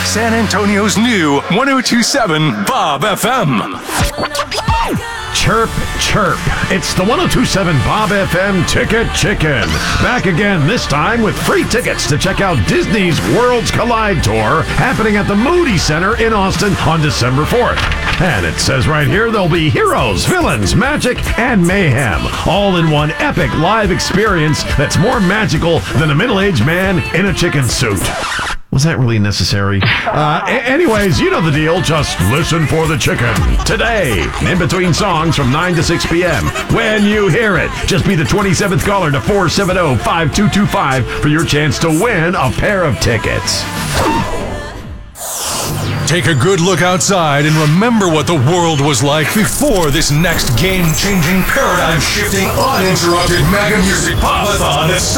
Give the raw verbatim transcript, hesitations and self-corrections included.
San Antonio's new one oh two point seven Bob F M. Chirp, chirp. It's the one oh two point seven Bob F M Ticket Chicken. Back again, this time with free tickets to check out Disney's Worlds Collide Tour happening at the Moody Center in Austin on December fourth. And it says right here there'll be heroes, villains, magic, and mayhem, all in one epic live experience that's more magical than a middle-aged man in a chicken suit. Was that really necessary? Uh, a- anyways, you know the deal. Just listen for the chicken. Today, in between songs from nine to six p.m. When you hear it, just be the twenty-seventh caller to four seven zero, five two two five for your chance to win a pair of tickets. Take a good look outside and remember what the world was like before this next game-changing, paradigm-shifting, uninterrupted mega music pop-a-thon that's